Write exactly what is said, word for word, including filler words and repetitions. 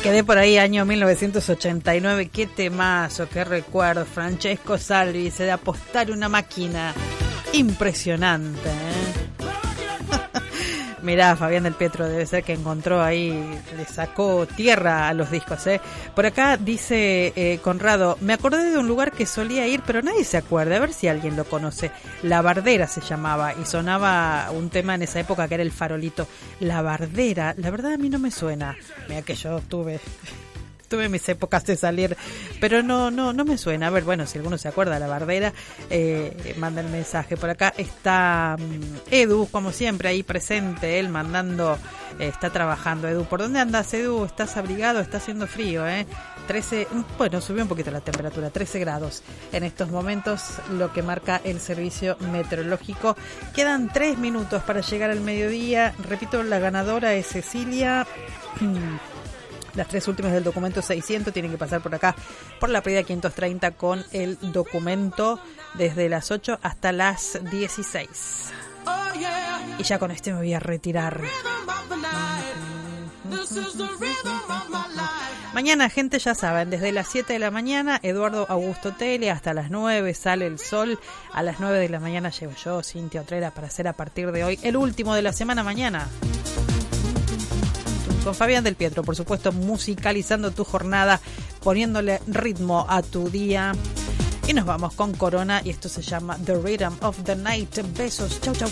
quedé por ahí, año mil novecientos ochenta y nueve. Qué temazo, qué recuerdo. Francesco Salvi, se de apostar una máquina. Impresionante, ¿eh? Mirá, Fabián del Pietro, debe ser que encontró ahí, le sacó tierra a los discos, ¿eh? Por acá dice eh, Conrado, me acordé de un lugar que solía ir, pero nadie se acuerda, a ver si alguien lo conoce. La Bardera se llamaba, y sonaba un tema en esa época que era el farolito. La Bardera, la verdad a mí no me suena. Mira que yo tuve... Tuve mis épocas de salir, pero no no no me suena. A ver, bueno, si alguno se acuerda, La Bardera, eh, manda el mensaje. Por acá está um, Edu, como siempre, ahí presente, él mandando, eh, está trabajando. Edu, ¿por dónde andas, Edu? ¿Estás abrigado? Está haciendo frío, ¿eh? trece, bueno, subió un poquito la temperatura, trece grados en estos momentos, lo que marca el servicio meteorológico. Quedan tres minutos para llegar al mediodía. Repito, la ganadora es Cecilia. Las tres últimas del documento seiscientos tienen que pasar por acá, por la pedida quinientos treinta, con el documento desde las ocho hasta las dieciséis. Y ya con este me voy a retirar. Mañana, gente, ya saben, desde las siete de la mañana, Eduardo Augusto Tele, hasta las nueve sale el sol. A las nueve de la mañana llego yo, Cintia Otrera, para hacer a partir de hoy el último de la semana mañana. Con Fabián del Pietro, por supuesto, musicalizando tu jornada, poniéndole ritmo a tu día. Y nos vamos con Corona, y esto se llama The Rhythm of the Night. Besos, chau chau.